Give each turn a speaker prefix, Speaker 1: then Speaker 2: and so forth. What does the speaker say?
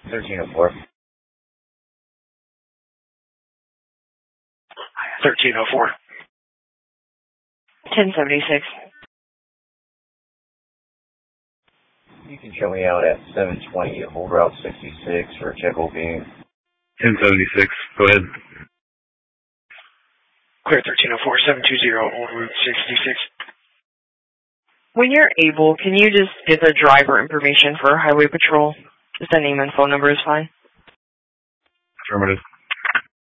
Speaker 1: 1304.
Speaker 2: 1304.
Speaker 3: 1076.
Speaker 1: You can show me out at 720 Old Route 66 for a check beam.
Speaker 4: 1076. Go ahead.
Speaker 2: Clear 1304, 720 Old Route 66.
Speaker 3: When you're able, can you just get the driver information for Highway Patrol? Just the name and phone number is fine.
Speaker 4: Affirmative.